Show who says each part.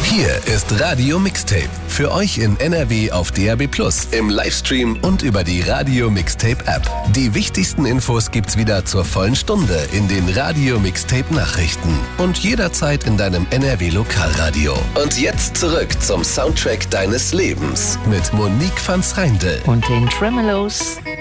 Speaker 1: Hier ist Radio Mixtape. Für euch in NRW auf DAB+, im Livestream und über die Radio Mixtape App. Die wichtigsten Infos gibt's wieder zur vollen Stunde in den Radio Mixtape Nachrichten. Und jederzeit in deinem NRW Lokalradio. Und jetzt zurück zum Soundtrack deines Lebens mit Monique van Schreindel
Speaker 2: und den Tremeloes.